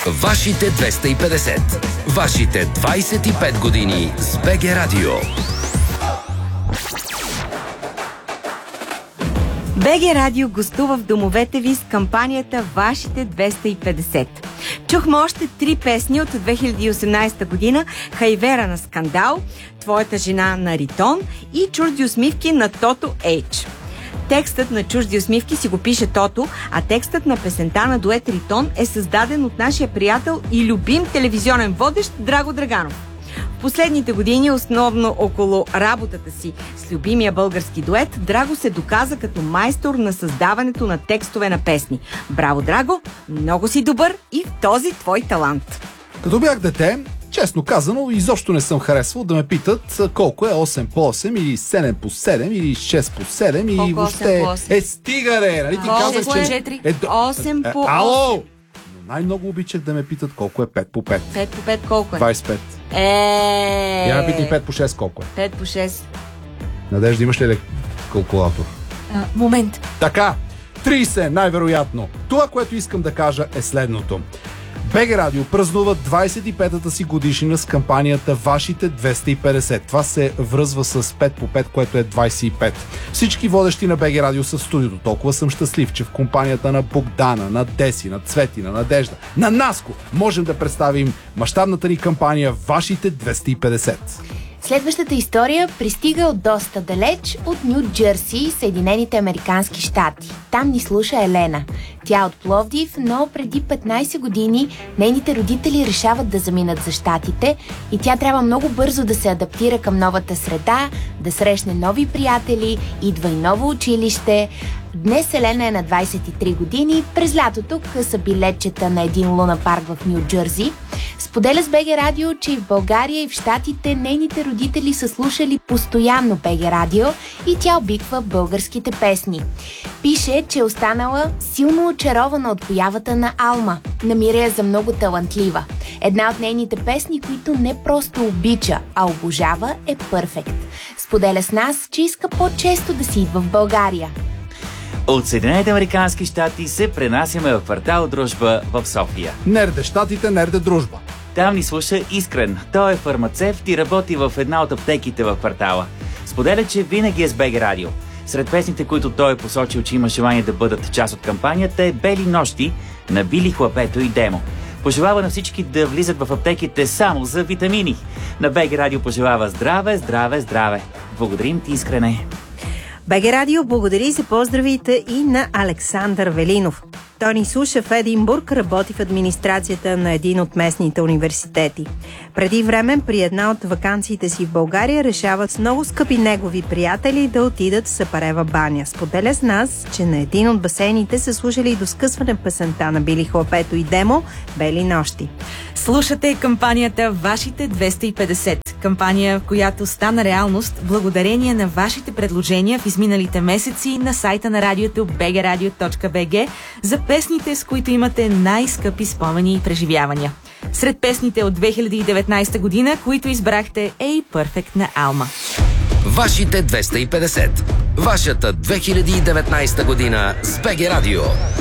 Вашите 250. Вашите 25 години с БГ Радио. БГ Радио гостува в домовете ви с кампанията Вашите 250. Чухме още 3 песни от 2018 година: Хайвера на Скандал, Твоята жена на Ритон и Чужди усмивки на Тото Ейч. Текстът на Чужди усмивки си го пише Тото, а текстът на песента на дует Ритон е създаден от нашия приятел и любим телевизионен водещ Драго Драганов. В последните години, основно около работата си с любимия български дует, Драго се доказа като майстор на създаването на текстове на песни. Браво, Драго! Много си добър и в този твой талант. Като бях дете, честно казано, изобщо не съм харесвал да ме питат колко е 8 по 8 или 7 по 7 или 6 по 7 или въобще... стига, ре! Нали ти казах, че... 8 по 8. Ало! Най-много обичах да ме питат колко е 5 по 5. 5 по 5 колко е? 25. Я ме питай 5 по 6 колко е? 5 по 6. Надежда, имаш ли калкулатор? Момент. Така, 30 най-вероятно. Това, което искам да кажа, е следното. БГ Радио празнува 25-та си годишнина с кампанията Вашите 250. Това се връзва с 5 по 5, което е 25. Всички водещи на БГ Радио са в студиото. Толкова съм щастлив, че в компанията на Богдана, на Деси, на Цвети, на Надежда, на Наско можем да представим мащабната ни кампания Вашите 250. Следващата история пристига от доста далеч, от Ню Джерси, Съединените американски щати. Там ни слуша Елена. Тя е от Пловдив, но преди 15 години нейните родители решават да заминат за щатите и тя трябва много бързо да се адаптира към новата среда, да срещне нови приятели, идва и ново училище. Днес Елена е на 23 години, през лятото къса билетчета на един лунапарк в Ню Джерси. Споделя с БГ Радио, че и в България и в щатите нейните родители са слушали постоянно БГ Радио и тя обиква българските песни. Пише, че е останала силно очарована от появата на Алма. Намира я за много талантлива. Една от нейните песни, които не просто обича, а обожава, е Perfect. Споделя с нас, че иска по-често да си идва в България. От Съединените американски щати се пренасяме в квартал Дружба в София. Нерде щатите, нерде дружба. Там ни слуша Искрен. Той е фармацевт и работи в една от аптеките в квартала. Споделя, че винаги е с БГ Радио. Сред песните, които той е посочил, че има желание да бъдат част от кампанията, е Бели нощи на Били Хлапето и Демо. Пожелава на всички да влизат в аптеките само за витамини. На БГ Радио пожелава здраве, здраве, здраве. Благодарим ти, Искрене. БГ Радио благодари за поздравите и на Александър Велинов. Той ни слуша в Единбург, работи в администрацията на един от местните университети. Преди време, при една от ваканциите си в България, решават с много скъпи негови приятели да отидат в Сапарева баня. Споделя с нас, че на един от басейните са слушали до скъсване песента на Били Хлапето и Демо «Бели нощи». Слушате кампанията Вашите 250. Кампания, която стана реалност благодарение на вашите предложения в изминалите месеци на сайта на радиото bgradio.bg за песните, с които имате най-скъпи спомени и преживявания. Сред песните от 2019 година, които избрахте, е и Perfect на Алма. Вашите 250. Вашата 2019 година с БГ Радио.